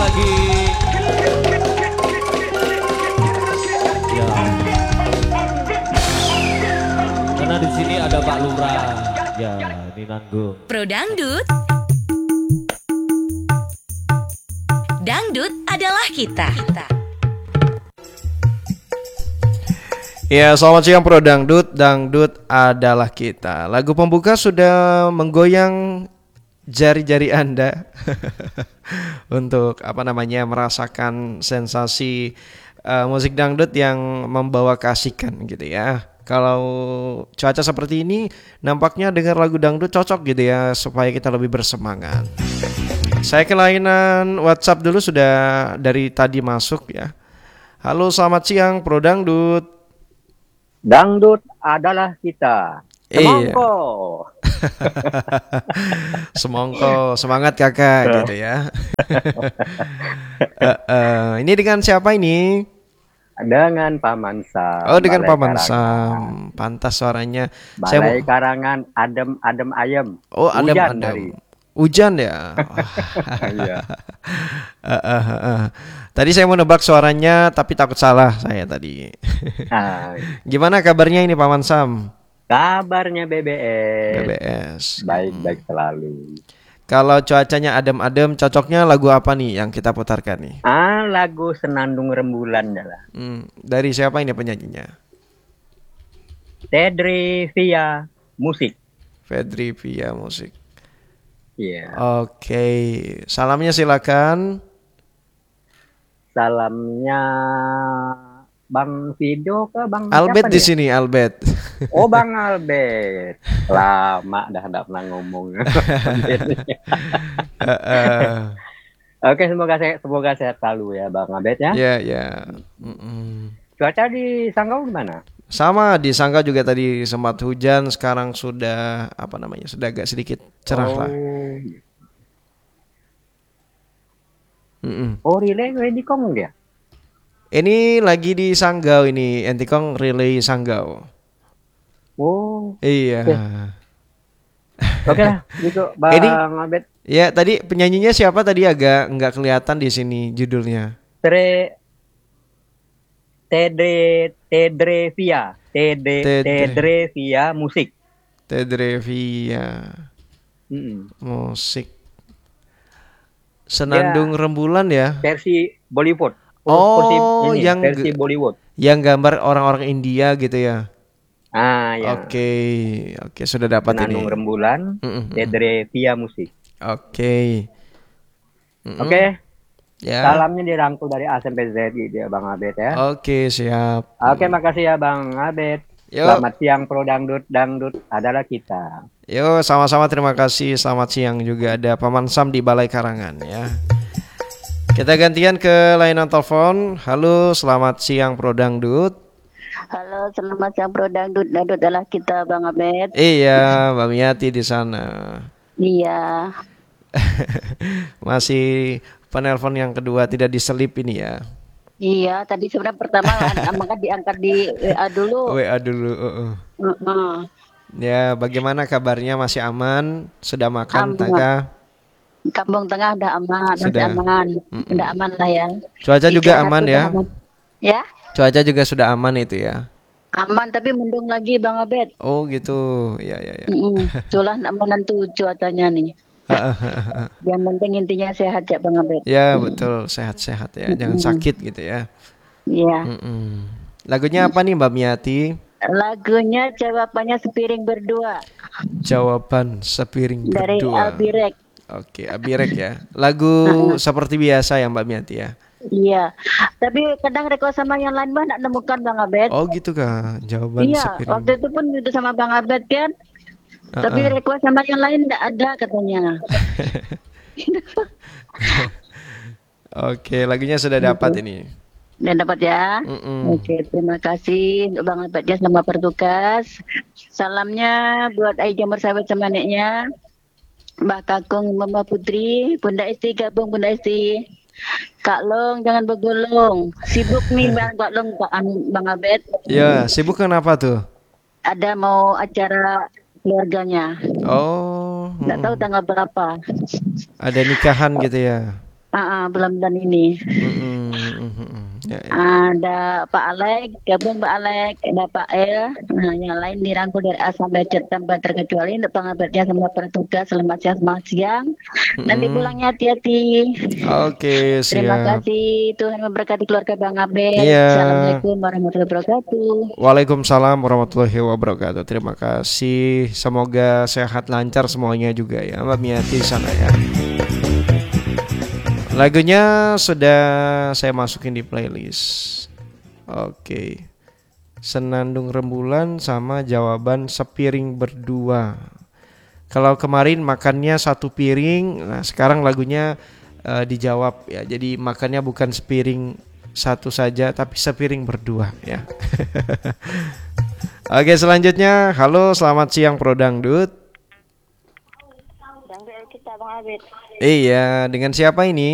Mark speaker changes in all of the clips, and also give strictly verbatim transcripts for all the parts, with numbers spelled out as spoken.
Speaker 1: lagi. Ya. Karena di sini ada Pak Lurah. Ya, ini nanggung.
Speaker 2: Pro Dangdut. Dangdut adalah kita.
Speaker 3: Ya, selamat siang Pro Dangdut. Dangdut adalah kita. Lagu pembuka sudah menggoyang jari-jari Anda untuk apa namanya merasakan sensasi uh, musik dangdut yang membawa keasikan gitu ya. Kalau cuaca seperti ini, nampaknya dengar lagu dangdut cocok gitu ya, supaya kita lebih bersemangat. Saya kelainan WhatsApp dulu, sudah dari tadi masuk ya. Halo, selamat siang Pro Dangdut.
Speaker 4: Dangdut adalah kita. Semongko.
Speaker 3: Iya. Semongko, semangat kakak gitu ya. uh, uh, ini dengan siapa ini?
Speaker 4: Dengan Paman Sam.
Speaker 3: Oh, dengan
Speaker 4: Balai
Speaker 3: Paman
Speaker 4: Karangan.
Speaker 3: Sam. Pantas suaranya.
Speaker 4: Balai
Speaker 3: Saya mau...
Speaker 4: Karangan adem adem ayem.
Speaker 3: Oh, adem
Speaker 4: Hujan
Speaker 3: adem.
Speaker 4: dari.
Speaker 3: Hujan ya.
Speaker 4: Iya.
Speaker 3: uh, uh, uh, uh. Tadi saya mau nebak suaranya tapi takut salah saya tadi.
Speaker 4: Nah,
Speaker 3: Gimana kabarnya ini Paman Sam?
Speaker 4: kabarnya B B S.
Speaker 3: B B S.
Speaker 4: Baik-baik selalu.
Speaker 3: Kalau cuacanya adem-adem, cocoknya lagu apa nih yang kita putarkan nih?
Speaker 4: Ah, lagu Senandung Rembulan adalah.
Speaker 3: Hmm, dari siapa ini penyanyinya?
Speaker 4: Tedri via musik.
Speaker 3: Fedri via musik.
Speaker 4: Iya.
Speaker 3: Oke, salamnya silakan.
Speaker 4: Salamnya Bang Fido ke Bang
Speaker 3: Albert
Speaker 4: siapa
Speaker 3: di
Speaker 4: nih?
Speaker 3: sini, Albert.
Speaker 4: Oh, Bang Albert. Lama dah enggak pernah ngomong.
Speaker 3: Uh, uh,
Speaker 4: Oke, semoga sehat, semoga sehat selalu ya Bang Albert ya.
Speaker 3: ya, ya. Mm-mm.
Speaker 4: Cuaca di Sanggau gimana?
Speaker 3: Sama di Sangga juga tadi sempat hujan, sekarang sudah apa namanya? Sudah agak sedikit cerah
Speaker 4: oh.
Speaker 3: lah. Mm-mm.
Speaker 4: Oh, relay ready kong dia.
Speaker 3: Ini lagi di Sanggau ini, Entikong Relay Sanggau.
Speaker 4: Oh,
Speaker 3: Iya.
Speaker 4: oke lah, gitu Bang
Speaker 3: Ini-
Speaker 4: Albert.
Speaker 3: Ya, tadi penyanyinya siapa tadi agak nggak kelihatan di sini judulnya.
Speaker 4: Tre Tedre Tedre via Tedre
Speaker 3: Tedre.
Speaker 4: Tedre via musik.
Speaker 3: Tedrevia
Speaker 4: Mm-mm.
Speaker 3: musik. Senandung Rembulan ya.
Speaker 4: Versi Bollywood.
Speaker 3: Oh,
Speaker 4: Versi ini,
Speaker 3: yang
Speaker 4: versi
Speaker 3: ge-
Speaker 4: Bollywood.
Speaker 3: Yang gambar orang-orang India gitu ya.
Speaker 4: Ah, ya.
Speaker 3: Oke, oke sudah dapat ini.
Speaker 4: Senandung Rembulan,
Speaker 3: Mm-mm.
Speaker 4: Tedre via musik.
Speaker 3: Oke. Mm-mm.
Speaker 4: Oke.
Speaker 3: Ya.
Speaker 4: Salamnya dirangkul dari A sampai Z gitu ya Bang Abed ya.
Speaker 3: Oke, siap.
Speaker 4: Oke, makasih ya Bang Abed.
Speaker 3: Yuk.
Speaker 4: Selamat siang Pro Dangdut, Dangdut adalah kita.
Speaker 3: Yo, sama-sama terima kasih. Selamat siang juga ada Paman Sam di Balai Karangan ya. Kita gantian ke layanan telepon. Halo, selamat siang Pro Dangdut.
Speaker 5: Halo, selamat siang Pro Dangdut. Dangdut adalah kita, Bang Abed.
Speaker 3: Iya, Mbak Miati di sana.
Speaker 5: Iya.
Speaker 3: Masih penelpon yang kedua tidak diselip ini ya.
Speaker 5: Iya, tadi sebenarnya pertama maka diangkat di W A dulu.
Speaker 3: W A dulu. uh-uh.
Speaker 5: Uh-uh.
Speaker 3: Ya, bagaimana kabarnya? Masih aman? Sudah makan,
Speaker 5: Aman.
Speaker 3: Taka?
Speaker 5: Kampung Tengah udah aman, masih
Speaker 3: Sudah.
Speaker 5: aman.
Speaker 3: Mm-mm.
Speaker 5: Udah aman lah ya.
Speaker 3: Cuaca juga
Speaker 5: Istirahat
Speaker 3: aman
Speaker 5: udah
Speaker 3: ya?
Speaker 5: aman. Ya,
Speaker 3: Cuaca juga sudah aman itu ya?
Speaker 5: aman tapi mendung lagi Bang Abed.
Speaker 3: Oh gitu, ya ya ya.
Speaker 5: Mm-mm. Itulah nak menentu cuacanya nih. Yang penting intinya sehat ya Bang Abed.
Speaker 3: Ya betul, sehat-sehat ya, jangan
Speaker 5: Mm-mm.
Speaker 3: sakit gitu ya.
Speaker 5: Iya.
Speaker 3: Mm-mm. Lagunya apa nih Mbak Miati?
Speaker 5: Lagunya jawabannya sepiring berdua
Speaker 3: Jawaban sepiring
Speaker 5: dari
Speaker 3: berdua.
Speaker 5: Albirek.
Speaker 3: Oke, Abirek ya. Lagu seperti biasa ya Mbak Miati ya.
Speaker 5: Iya, tapi kadang request sama yang lain mah nak nemukan Bang Abed.
Speaker 3: Oh gitu kah? Jawaban
Speaker 5: Iya,
Speaker 3: sepiring.
Speaker 5: waktu itu pun itu sama Bang Abed kan.
Speaker 3: Uh-uh.
Speaker 5: Tapi request sama yang lain enggak ada katanya.
Speaker 3: Oke, lagunya sudah dapat ini.
Speaker 5: Dan dapat ya.
Speaker 3: Mm-mm.
Speaker 5: Oke, terima kasih untuk Bang Abednya sama bertugas. Salamnya buat Ai Jamur Sawit sama neknya. Mbak Kakung, Mama Putri, Bunda Esti gabung Bunda Esti. Kak Long jangan bergulung. Sibuk nih Bang Kak Long, Pak An- Bang Abed.
Speaker 3: Ya, sibuk kenapa tuh?
Speaker 5: Ada mau acara keluarganya.
Speaker 3: Oh,
Speaker 5: Nggak tahu
Speaker 3: mm-mm.
Speaker 5: tanggal berapa.
Speaker 3: Ada nikahan gitu ya.
Speaker 5: Ah, ah, bulan-bulan ini.
Speaker 3: Mm-mm, mm-mm. Ya, ya.
Speaker 5: Ada Pak Alek, gabung Pak Alek, ada Pak El, nah, yang lain dirangkul dari A sampai Z tanpa terkecuali untuk pengabarnya semua petugas selamat siang, selamat siang. Nanti
Speaker 3: Mm-mm.
Speaker 5: pulangnya hati-hati.
Speaker 3: Oke,
Speaker 5: Terima
Speaker 3: siap.
Speaker 5: kasih, Tuhan memberkati keluarga Bang Abed.
Speaker 3: Iya.
Speaker 5: Assalamualaikum warahmatullahi wabarakatuh.
Speaker 3: Waalaikumsalam warahmatullahi wabarakatuh. Terima kasih. Semoga sehat lancar semuanya juga ya, Mbak Miati di sana ya. Lagunya sudah saya masukin di playlist. Oke. Senandung rembulan sama jawaban sepiring berdua. Kalau kemarin makannya satu piring, nah sekarang lagunya eh, dijawab ya. Jadi makannya bukan sepiring satu saja, tapi sepiring berdua ya. Oke, selanjutnya, halo, selamat siang Pro Dangdut.
Speaker 5: Dangdut kita Bang Abed.
Speaker 3: Iya, dengan siapa ini?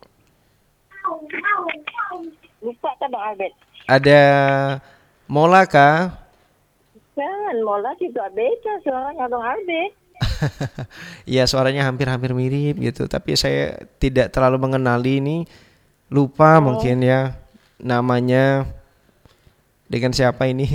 Speaker 5: Lupa kan Bang Abed?
Speaker 3: Ada Mola kah?
Speaker 5: Kan, Mola juga beda suaranya Bang Abed.
Speaker 3: Iya, suaranya hampir-hampir mirip gitu, tapi saya tidak terlalu mengenali ini. Lupa mungkin ya namanya. Dengan siapa ini?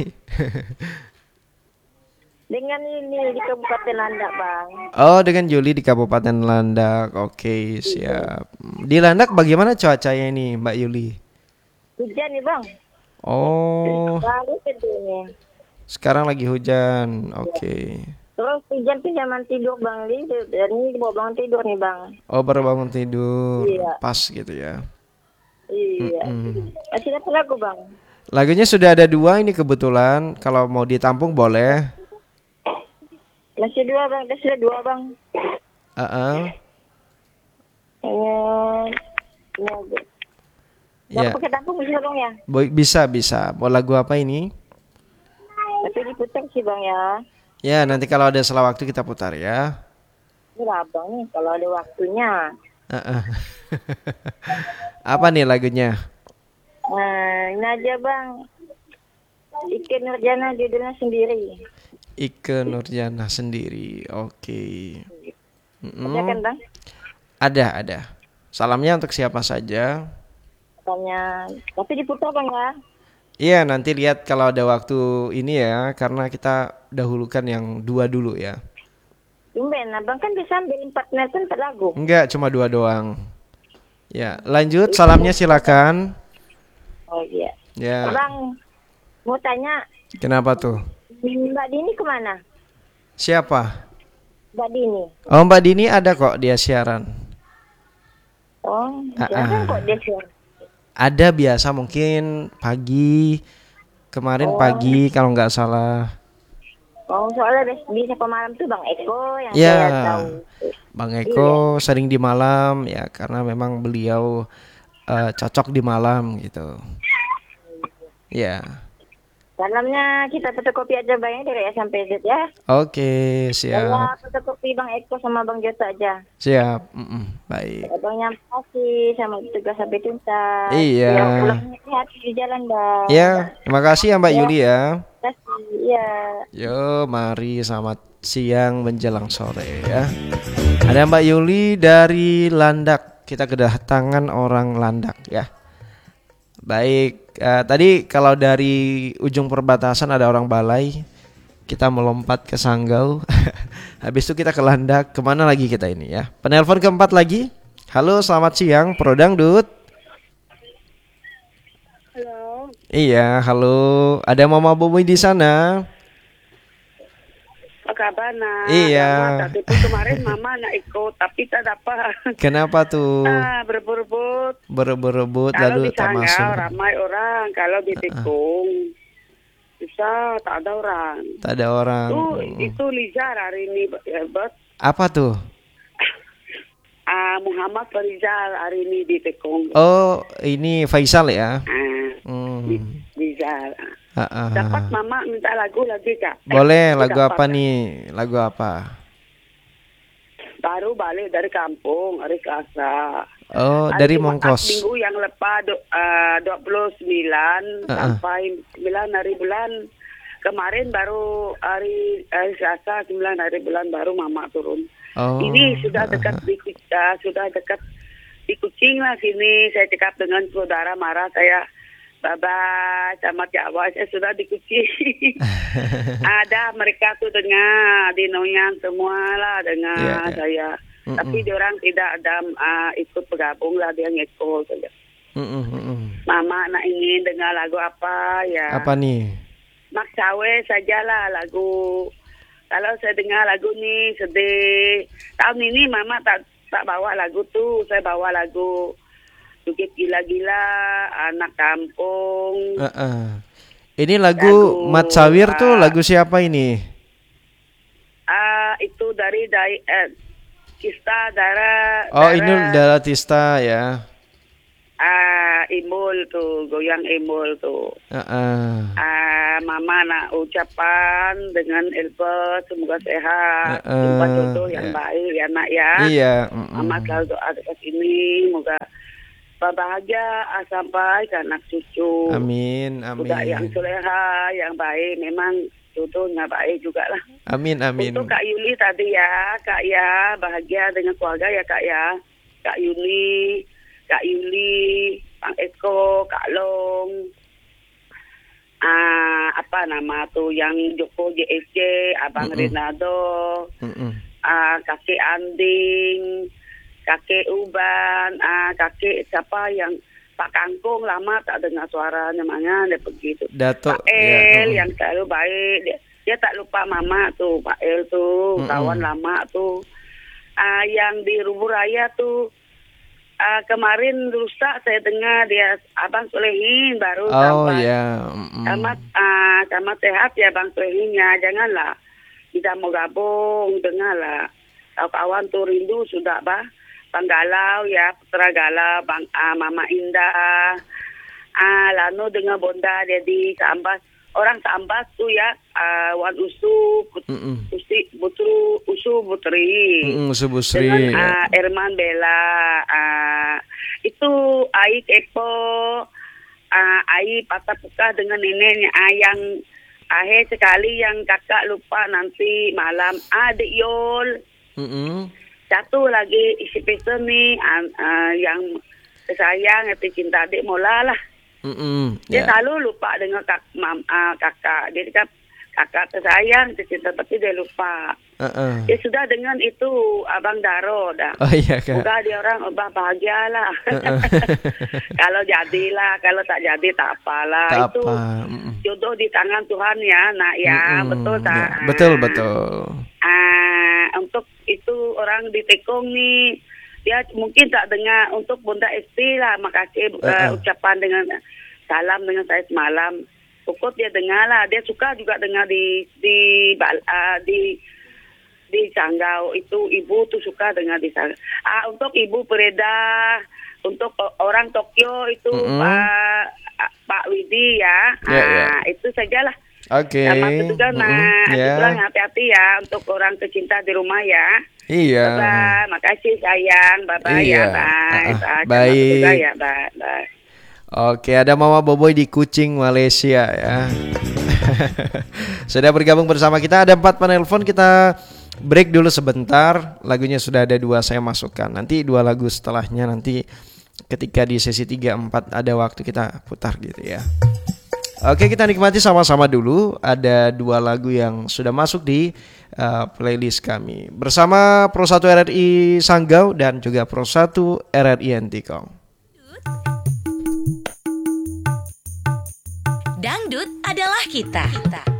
Speaker 5: Dengan ini di Kabupaten Landak Bang.
Speaker 3: Oh, dengan Juli di Kabupaten Landak. Oke, siap. Di Landak bagaimana cuacanya ini, Mbak Yuli?
Speaker 5: Hujan nih Bang.
Speaker 3: Oh,
Speaker 5: Lalu sedihnya.
Speaker 3: sekarang lagi hujan. Oke.
Speaker 5: Terus hujan pinjaman tidur Bang Li. Dan ini bawa bangun tidur nih Bang.
Speaker 3: Oh, baru bangun tidur.
Speaker 5: Iya.
Speaker 3: Pas gitu ya.
Speaker 5: Iya.
Speaker 3: Mm-mm.
Speaker 5: Masih dapat lagu Bang.
Speaker 3: Lagunya sudah ada dua ini kebetulan. Kalau mau ditampung boleh.
Speaker 5: Masih dua Bang. Masih ada dua Bang.
Speaker 3: Uh-uh.
Speaker 5: Hanya... Ya.
Speaker 3: Ya.
Speaker 5: Mau pakai tampung bisa dong ya?
Speaker 3: Bo- Bisa, bisa. Mau lagu apa ini?
Speaker 5: Tapi diputar sih Bang ya.
Speaker 3: Ya, nanti kalau ada salah waktu kita putar ya.
Speaker 5: Ini Abang nih kalau ada waktunya.
Speaker 3: Uh-uh. Apa nih lagunya?
Speaker 5: Nah, ini aja Bang. Ike Nurjana judulnya sendiri.
Speaker 3: Ike Nurjana sendiri. Oke. Mm-mm.
Speaker 5: Ada kan Bang?
Speaker 3: Ada, ada. Salamnya untuk siapa saja?
Speaker 5: Katanya. Tapi diputar Bang ya.
Speaker 3: Iya, nanti lihat kalau ada waktu ini ya, karena kita dahulukan yang dua dulu ya.
Speaker 5: Tumben, Abang kan bisa ambil empat nelpon empat lagu.
Speaker 3: Enggak, cuma dua doang. Ya, lanjut salamnya silakan.
Speaker 5: Oh iya.
Speaker 3: Ya,
Speaker 5: Abang mau tanya,
Speaker 3: kenapa tuh?
Speaker 5: Mbak Dini kemana?
Speaker 3: Siapa?
Speaker 5: Mbak Dini.
Speaker 3: Oh, Mbak Dini ada kok dia siaran.
Speaker 5: Oh,
Speaker 3: Ah,
Speaker 5: siapa
Speaker 3: ah.
Speaker 5: kok dia siaran?
Speaker 3: Ada biasa mungkin pagi. Kemarin
Speaker 5: Oh.
Speaker 3: pagi kalau nggak salah.
Speaker 5: Oh, soalnya bes- bisa pemalam tuh Bang Eko yang
Speaker 3: Ya,
Speaker 5: saya tahu.
Speaker 3: Bang Eko sering di malam ya karena memang beliau eh, cocok di malam gitu. Ya,
Speaker 5: Salamnya kita fotokopi aja Bang ya, dari S sampai Z ya.
Speaker 3: oke,
Speaker 5: Ya,
Speaker 3: siap,
Speaker 5: fotokopi Bang Eko sama Bang Jota aja.
Speaker 3: siap, Mm-mm, baik.
Speaker 5: Abangnya makasih sama tugas sampai tuntas.
Speaker 3: Iya.
Speaker 5: Ya, pulangnya hati di jalan Bang.
Speaker 3: Ya, terima kasih ya Mbak
Speaker 5: Ya.
Speaker 3: Yuli ya.
Speaker 5: Terima kasih. Iya.
Speaker 3: Yo, mari selamat siang menjelang sore ya. Ada Mbak Yuli dari Landak. Kita kedatangan orang Landak ya. Baik, eh, tadi kalau dari ujung perbatasan ada orang Balai, kita melompat ke Sanggau. Habis itu kita ke Landak. Kemana lagi kita ini ya? Penelpon keempat lagi. Halo, selamat siang, Pro Dangdut.
Speaker 5: Halo.
Speaker 3: Iya, halo. Ada Mama Boboy di sana?
Speaker 2: Apa kabar nak?
Speaker 3: Iya.
Speaker 2: Lama, tapi itu kemarin mama nak ikut tapi tak dapat.
Speaker 3: Kenapa tuh?
Speaker 2: Ah, berebut-rebut.
Speaker 3: Berebut-rebut
Speaker 2: Kalau
Speaker 3: lalu
Speaker 2: di
Speaker 3: tak masuk.
Speaker 2: Sanggau ramai orang, kalau di Tikung bisa tak ada orang.
Speaker 3: Tak ada orang.
Speaker 2: Tuh itu Lizar hari ini hebat.
Speaker 3: Apa tuh?
Speaker 2: Ah, Muhammad Farizal hari ini di Tikung.
Speaker 3: Oh, ini Faisal ya?
Speaker 2: Ah,
Speaker 3: Hmm.
Speaker 2: Lizar.
Speaker 3: Ah, ah.
Speaker 2: Dapat mama minta lagu lagi kak?
Speaker 3: Boleh,
Speaker 2: Eh,
Speaker 3: lagu
Speaker 2: dapat,
Speaker 3: apa
Speaker 2: Kak.
Speaker 3: nih? Lagu apa?
Speaker 2: Baru balik dari kampung hari Selasa.
Speaker 3: Oh,
Speaker 2: Hari
Speaker 3: dari
Speaker 2: Jumat
Speaker 3: Mongkos.
Speaker 2: Minggu yang lepas do, uh, dua puluh sembilan
Speaker 3: Uh-uh.
Speaker 2: sampai sembilan hari bulan. Kemarin baru hari, hari Selasa sembilan hari bulan baru mama turun.
Speaker 3: Oh.
Speaker 2: Ini sudah
Speaker 3: uh-uh.
Speaker 2: dekat di uh, sudah dekat di Kucing lah sini. Saya cakap dengan saudara marah saya. Bye-bye sama Jawa, saya sudah di Kucing. Ada mereka tuh dengar, di Noyan semua lah dengar
Speaker 3: Iya, iya.
Speaker 2: saya.
Speaker 3: Mm-mm.
Speaker 2: Tapi diorang tidak ada uh, ikut bergabung lah, dia ngekol saja.
Speaker 3: Mm-mm, mm-mm.
Speaker 2: Mama nak ingin dengar lagu apa ya?
Speaker 3: Apa nih?
Speaker 2: Mak Cawe sajalah lagu. Kalau saya dengar lagu ni sedih. Tahun ini Mama tak tak bawa lagu tu, saya bawa lagu Bukit Gila-Gila, Anak Kampung.
Speaker 3: Uh-uh. Ini lagu,
Speaker 2: Lagu,
Speaker 3: Mat Sawir tuh
Speaker 2: ah.
Speaker 3: lagu siapa ini?
Speaker 2: Ah itu dari dari eh, Kista Dara.
Speaker 3: Oh,
Speaker 2: Dara,
Speaker 3: ini Dara Tista ya.
Speaker 2: Ah Imul tuh, goyang Imul tuh.
Speaker 3: Uh-uh.
Speaker 2: Ah Mama nak ucapan dengan Elbert semoga sehat,
Speaker 3: Uh-uh,
Speaker 2: jumpa jodoh yang
Speaker 3: ya.
Speaker 2: baik ya nak ya.
Speaker 3: Iya. mm-mm.
Speaker 2: Mama selalu doa dekat sini, semoga bahagia ah, sampai ke anak cucu.
Speaker 3: Amin,
Speaker 2: Budak yang
Speaker 3: amin.
Speaker 2: soleha, yang baik, memang jodohnya baik juga lah.
Speaker 3: Amin, amin.
Speaker 2: Untuk Kak Yuli tadi ya, Kak ya, bahagia dengan keluarga ya Kak ya. Kak Yuli, Kak Yuli, Bang Eko, Kak Long, ah apa nama tuh yang Joko J S J, Abang
Speaker 3: Mm-mm.
Speaker 2: Rinaldo,
Speaker 3: Mm-mm.
Speaker 2: ah kakek Anding, kakek Uban, ah kakek siapa yang Pak Kangkung lama tak dengar suaranya mana dia begitu.
Speaker 3: Dato.
Speaker 2: Pak El
Speaker 3: ya,
Speaker 2: yang selalu baik, dia, dia tak lupa Mama tuh, Pak El tuh,
Speaker 3: Mm-mm.
Speaker 2: kawan lama tuh. Ah yang di Rubu Raya tuh ah, kemarin rusak saya dengar dia Abang Solehin baru
Speaker 3: Oh
Speaker 2: sampai.
Speaker 3: ya. mm-mm.
Speaker 2: Selamat, ah, selamat sehat ya Bang Solehinnya. Janganlah tidak mau gabung, dengarlah. Kawan-kawan tuh rindu sudah bah. Bang Galau ya, Putra Galau, Bang ah, Mama Indah. Ah, Lano dengan Bonda jadi Sambas. Orang Sambas tuh ya, ah, Wan Usu, Put,
Speaker 3: Mm-mm.
Speaker 2: Usi, Butru, Usu Putri.
Speaker 3: Mm-mm, Subusri.
Speaker 2: Dengan
Speaker 3: ya.
Speaker 2: ah, Erman Bella. Ah, itu Ai Kepo. Ah, Ai patah puka dengan neneknya ah, yang akhir sekali yang kakak lupa nanti malam. Adik Yol.
Speaker 3: Mm-mm.
Speaker 2: Satu lagi isi pesan nih ah, ah, yang sayang hati cinta adik Mola lah.
Speaker 3: Mm-mm.
Speaker 2: Dia
Speaker 3: Ya.
Speaker 2: selalu lupa dengan kak, mam, ah, kakak. Dia cakap kakak tersayang, tercinta tapi dia lupa.
Speaker 3: Uh-uh.
Speaker 2: Dia sudah dengan itu Abang Daro dah.
Speaker 3: Oh iya kak.
Speaker 2: Moga dia orang ubah bahagia lah.
Speaker 3: Uh-uh.
Speaker 2: Kalau jadilah, kalau tak jadi tak apalah.
Speaker 3: Tak
Speaker 2: Itu
Speaker 3: apa. Mm-mm.
Speaker 2: jodoh di tangan Tuhan ya, nak ya,
Speaker 3: Mm-mm.
Speaker 2: betul tak?
Speaker 3: Ya, betul betul.
Speaker 2: Ah, untuk itu orang di Tekong nih, dia mungkin tak dengar untuk Bunda Esti lah, makasih uh,
Speaker 3: Uh-uh.
Speaker 2: ucapan dengan salam dengan saya semalam. Pokok dia dengar lah, dia suka juga dengar di di uh, di di Sanggau itu ibu tuh suka dengar di Sanggau. Ah untuk Ibu Pereda, untuk orang Tokyo itu
Speaker 3: Mm-mm.
Speaker 2: Pak Pak Widi ya,
Speaker 3: Ya,
Speaker 2: ah
Speaker 3: ya.
Speaker 2: itu sajalah.
Speaker 3: Oke.
Speaker 2: Sama juga
Speaker 3: Mm-mm.
Speaker 2: nak,
Speaker 3: Ya.
Speaker 2: pulang hati-hati ya untuk orang kecinta di rumah ya.
Speaker 3: Iya.
Speaker 2: Bye, makasih sayang, bye bye
Speaker 3: Iya.
Speaker 2: ya, bye.
Speaker 3: Ah, ah.
Speaker 2: Bye.
Speaker 3: Baik.
Speaker 2: Juga ya, bye, bye.
Speaker 3: Oke, ada Mama Boboy di Kucing, Malaysia ya. Sudah bergabung bersama kita. Ada empat penelpon, kita break dulu sebentar. Lagunya sudah ada dua saya masukkan. Nanti dua lagu setelahnya nanti ketika di sesi tiga empat ada waktu kita putar gitu ya. Oke, kita nikmati sama-sama dulu. Ada dua lagu yang sudah masuk di uh, playlist kami bersama Pro satu R R I Sanggau dan juga Pro satu R R I Entikong.
Speaker 6: Dangdut adalah kita. kita.